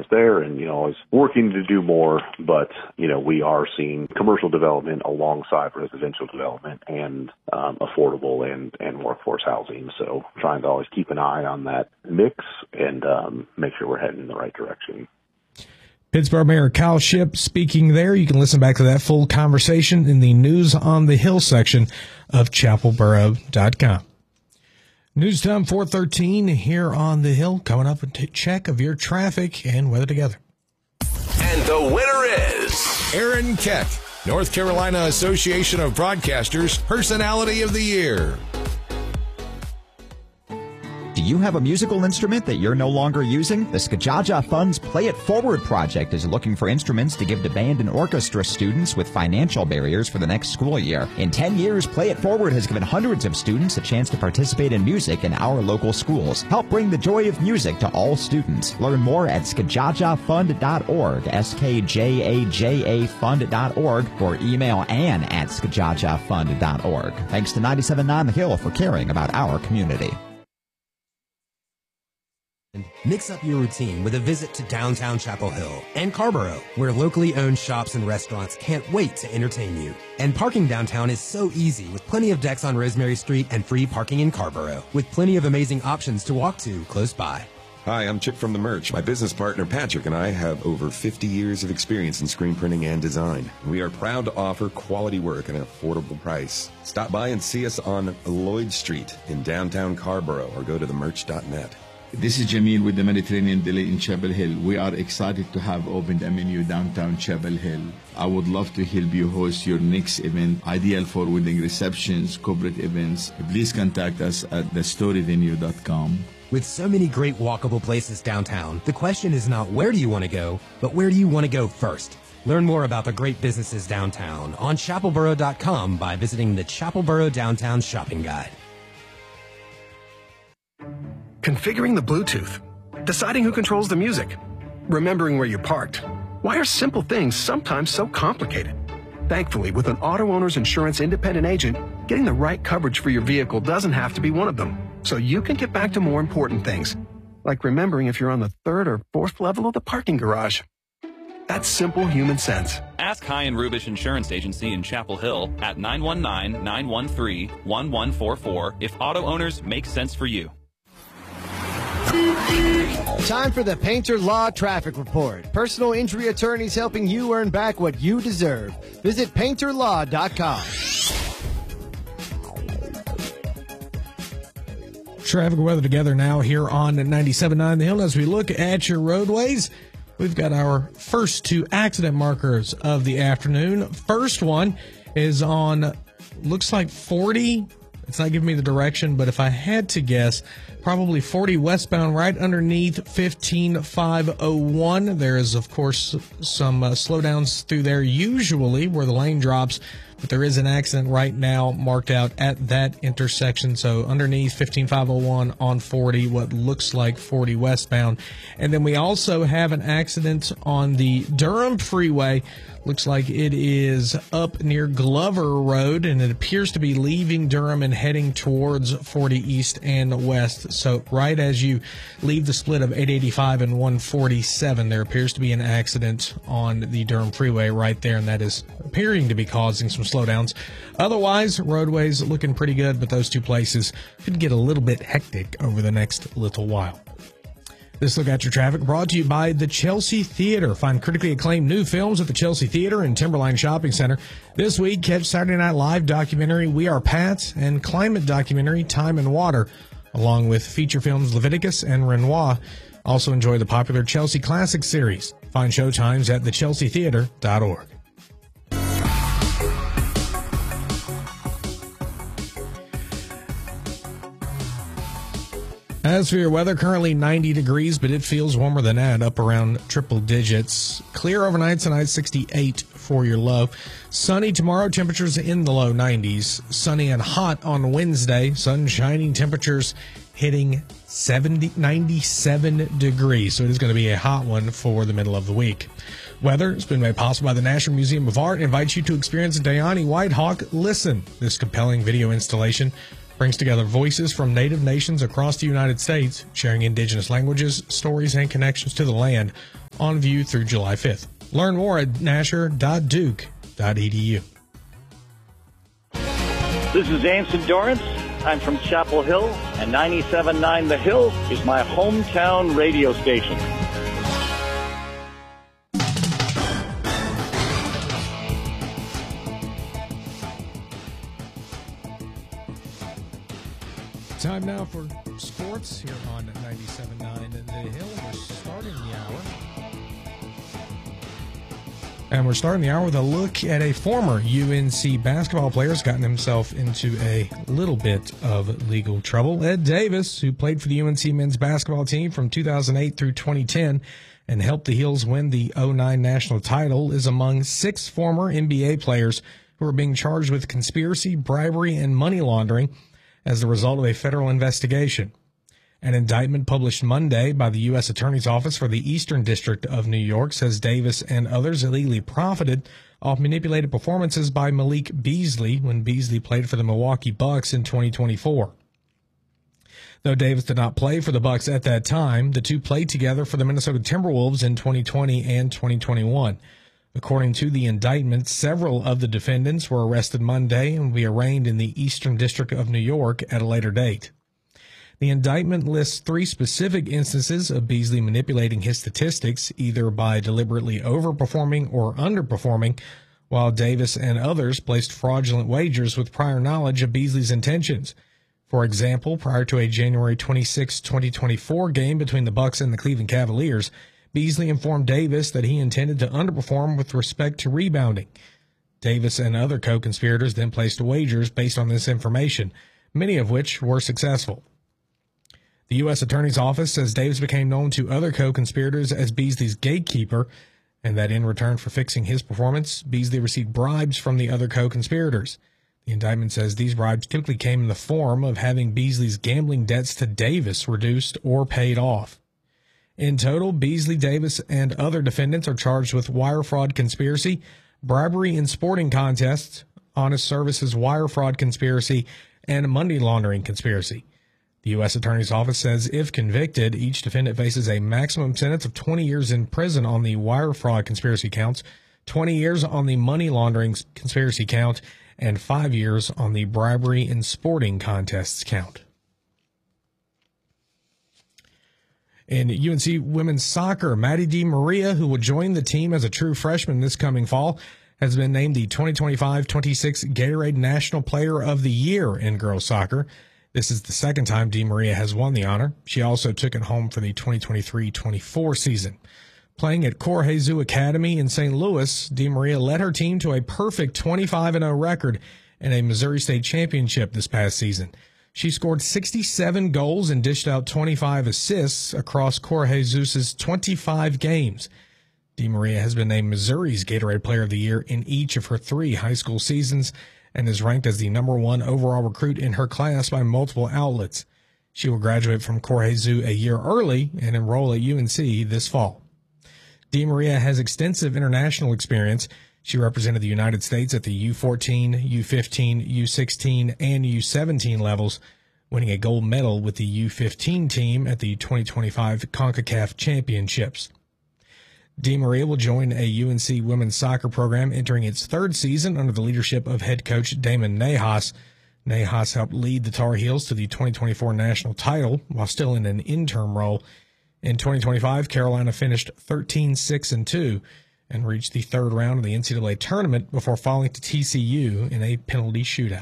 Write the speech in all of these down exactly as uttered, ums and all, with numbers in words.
there, and, you know, is working to do more, but, you know, we are seeing commercial development alongside residential development and um, affordable and, and workforce housing. So trying to always keep an eye on that mix and um, make sure we're heading in the right direction. Pittsburgh Mayor Kyle Shipp speaking there. You can listen back to that full conversation in the News on the Hill section of chapel borough dot com. News time four thirteen here on the Hill. Coming up, a t- check of your traffic and weather together. And the winner is Aaron Keck, North Carolina Association of Broadcasters Personality of the Year. Do you have a musical instrument that you're no longer using? The Skajaja Fund's Play It Forward project is looking for instruments to give to band and orchestra students with financial barriers for the next school year. In ten years, Play It Forward has given hundreds of students a chance to participate in music in our local schools. Help bring the joy of music to all students. Learn more at skajaja fund dot org, S K J A J A fund dot org, or email Ann at skajaja fund dot org. Thanks to ninety-seven point nine The Hill for caring about our community. Mix up your routine with a visit to downtown Chapel Hill and Carborough, where locally owned shops and restaurants can't wait to entertain you. And parking downtown is so easy with plenty of decks on Rosemary Street and free parking in Carborough, with plenty of amazing options to walk to close by. Hi, I'm Chip from The Merch. My business partner Patrick and I have over fifty years of experience in screen printing and design. We are proud to offer quality work at an affordable price. Stop by and see us on Lloyd Street in downtown Carborough or go to the merch dot net. This is Jamil with the Mediterranean Deli in Chapel Hill. We are excited to have opened a menu downtown Chapel Hill. I would love to help you host your next event, ideal for wedding receptions, corporate events. Please contact us at the story venue dot com. With so many great walkable places downtown, the question is not where do you want to go, but where do you want to go first? Learn more about the great businesses downtown on chapel borough dot com by visiting the Chapel Borough Downtown Shopping Guide. Configuring the Bluetooth, deciding who controls the music, remembering where you're parked. Why are simple things sometimes so complicated? Thankfully, with an auto owner's insurance independent agent, getting the right coverage for your vehicle doesn't have to be one of them. So you can get back to more important things, like remembering if you're on the third or fourth level of the parking garage. That's simple human sense. Ask High and Rubish Insurance Agency in Chapel Hill at nine one nine, nine one three, one one four four if auto owners make sense for you. Time for the Painter Law Traffic Report. Personal injury attorneys helping you earn back what you deserve. Visit painter law dot com. Traffic weather together now here on ninety-seven point nine The Hill. As we look at your roadways, we've got our first two accident markers of the afternoon. First one is on, looks like forty. It's not giving me the direction, but if I had to guess, probably forty westbound right underneath fifteen five oh one. There is, of course, some uh, slowdowns through there usually where the lane drops, but there is an accident right now marked out at that intersection. So underneath fifteen five oh one on forty, what looks like forty westbound. And then we also have an accident on the Durham Freeway. Looks like it is up near Glover Road, and it appears to be leaving Durham and heading towards forty east and west. So right as you leave the split of eight eighty-five and one forty-seven, there appears to be an accident on the Durham Freeway right there, and that is appearing to be causing some slowdowns. Otherwise, roadways looking pretty good, but those two places could get a little bit hectic over the next little while. This Look at Your Traffic brought to you by the Chelsea Theater. Find critically acclaimed new films at the Chelsea Theater and Timberline Shopping Center. This week, catch Saturday Night Live documentary We Are Pat and climate documentary Time and Water, along with feature films Leviticus and Renoir. Also enjoy the popular Chelsea Classic series. Find showtimes at the chelsea theater dot org. As for your weather, currently ninety degrees, but it feels warmer than that, up around triple digits. Clear overnight tonight, sixty-eight for your low. Sunny tomorrow, temperatures in the low nineties. Sunny and hot on Wednesday, sun shining, temperatures hitting seventy, ninety-seven degrees. So it is going to be a hot one for the middle of the week. Weather has been made possible by the National Museum of Art and invites you to experience Dione Whitehawk Listen. This compelling video installation brings together voices from native nations across the United States, sharing indigenous languages, stories, and connections to the land, on view through July fifth. Learn more at nasher dot duke dot e d u. This is Anson Dorrance. I'm from Chapel Hill, and ninety-seven point nine The Hill is my hometown radio station. Time now for sports here on ninety-seven point nine The Hill. We're starting the hour. And we're starting the hour with a look at a former U N C basketball player who's gotten himself into a little bit of legal trouble. Ed Davis, who played for the U N C men's basketball team from two thousand eight through twenty ten and helped the Heels win the oh nine national title, is among six former N B A players who are being charged with conspiracy, bribery, and money laundering as the result of a federal investigation. An indictment published Monday by the U S Attorney's Office for the Eastern District of New York says Davis and others illegally profited off manipulated performances by Malik Beasley when Beasley played for the Milwaukee Bucks in twenty twenty-four. Though Davis did not play for the Bucks at that time, the two played together for the Minnesota Timberwolves in twenty twenty and twenty twenty-one. According to the indictment, several of the defendants were arrested Monday and will be arraigned in the Eastern District of New York at a later date. The indictment lists three specific instances of Beasley manipulating his statistics, either by deliberately overperforming or underperforming, while Davis and others placed fraudulent wagers with prior knowledge of Beasley's intentions. For example, prior to a January twenty-sixth, twenty twenty-four game between the Bucks and the Cleveland Cavaliers, Beasley informed Davis that he intended to underperform with respect to rebounding. Davis and other co-conspirators then placed wagers based on this information, many of which were successful. The U S Attorney's Office says Davis became known to other co-conspirators as Beasley's gatekeeper, and that in return for fixing his performance, Beasley received bribes from the other co-conspirators. The indictment says these bribes typically came in the form of having Beasley's gambling debts to Davis reduced or paid off. In total, Beasley, Davis, and other defendants are charged with wire fraud conspiracy, bribery in sporting contests, honest services wire fraud conspiracy, and money laundering conspiracy. The U S Attorney's Office says if convicted, each defendant faces a maximum sentence of twenty years in prison on the wire fraud conspiracy counts, twenty years on the money laundering conspiracy count, and five years on the bribery in sporting contests count. In U N C women's soccer, Maddie DiMaria, who will join the team as a true freshman this coming fall, has been named the twenty twenty-five twenty-six Gatorade National Player of the Year in girls soccer. This is the second time DiMaria has won the honor. She also took it home for the twenty twenty-three twenty-four season. Playing at Cor Jesus Academy in Saint Louis, DiMaria led her team to a perfect twenty-five and oh record in a Missouri State championship this past season. She scored sixty-seven goals and dished out twenty-five assists across Cor Jesus' twenty-five games. DiMaria has been named Missouri's Gatorade Player of the Year in each of her three high school seasons and is ranked as the number one overall recruit in her class by multiple outlets. She will graduate from Cor Jesus a year early and enroll at U N C this fall. DiMaria has extensive international experience. She represented the United States at the U fourteen, U fifteen, U sixteen, and U seventeen levels, winning a gold medal with the U fifteen team at the twenty twenty-five CONCACAF Championships. DiMaria will join a U N C women's soccer program entering its third season under the leadership of head coach Damon Nahas. Nahas helped lead the Tar Heels to the twenty twenty-four national title while still in an interim role. In twenty twenty-five, Carolina finished thirteen six and two and reached the third round of the N C double A tournament before falling to T C U in a penalty shootout.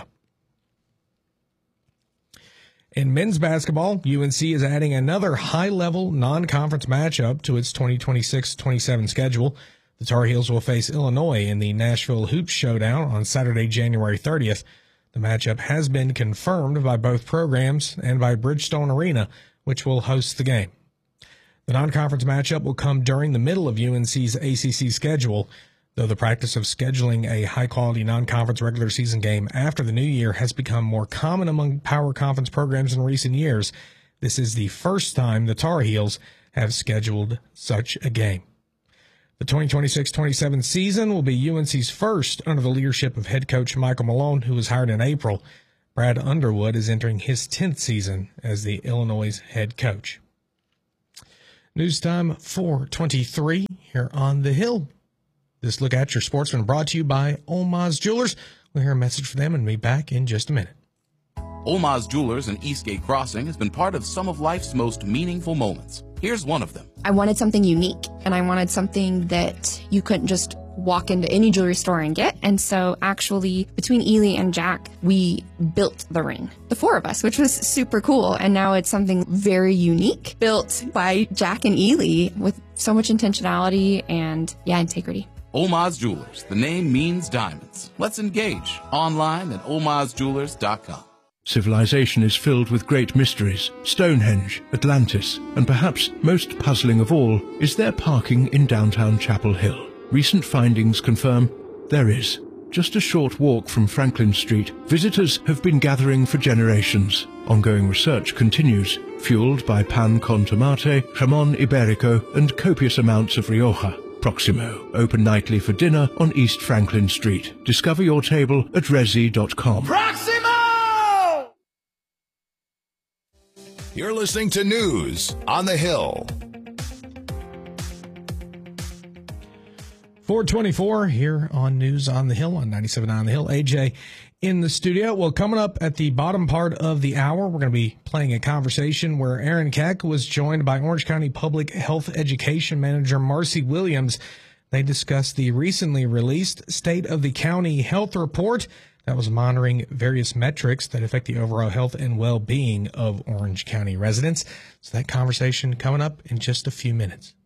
In men's basketball, U N C is adding another high-level non-conference matchup to its twenty twenty-six twenty-seven schedule. The Tar Heels will face Illinois in the Nashville Hoops Showdown on Saturday, January thirtieth. The matchup has been confirmed by both programs and by Bridgestone Arena, which will host the game. The non-conference matchup will come during the middle of U N C's A C C schedule, though the practice of scheduling a high-quality non-conference regular season game after the new year has become more common among power conference programs in recent years. This is the first time the Tar Heels have scheduled such a game. The twenty twenty-six twenty-seven season will be U N C's first under the leadership of head coach Michael Malone, who was hired in April. Brad Underwood is entering his tenth season as the Illinois head coach. News time four twenty-three here on The Hill. This look at your sportsman brought to you by Olmaz Jewelers. We'll hear a message from them and be back in just a minute. Olmaz Jewelers in Eastgate Crossing has been part of some of life's most meaningful moments. Here's one of them. I wanted something unique, and I wanted something that you couldn't just walk into any jewelry store and get. And so actually, between Ely and Jack, we built the ring, the four of us, which was super cool. And now it's something very unique, built by Jack and Ely with so much intentionality and, yeah, integrity. Olmaz Jewelers. The name means diamonds. Let's engage online at olmaz jewelers dot com. Civilization is filled with great mysteries. Stonehenge, Atlantis, and perhaps most puzzling of all is there parking in downtown Chapel Hill. Recent findings confirm there is. Just a short walk from Franklin Street, visitors have been gathering for generations. Ongoing research continues, fueled by Pan con Tomate, Jamón Ibérico, and copious amounts of Rioja. Proximo, open nightly for dinner on East Franklin Street. Discover your table at resi dot com. Proximo! You're listening to News on the Hill. four twenty-four here on News on the Hill on ninety-seven point nine The Hill. A J in the studio. Well, coming up at the bottom part of the hour, we're going to be playing a conversation where Aaron Keck was joined by Orange County Public Health Education Manager Marcy Williams. They discussed the recently released State of the County Health Report that was monitoring various metrics that affect the overall health and well-being of Orange County residents. So that conversation coming up in just a few minutes.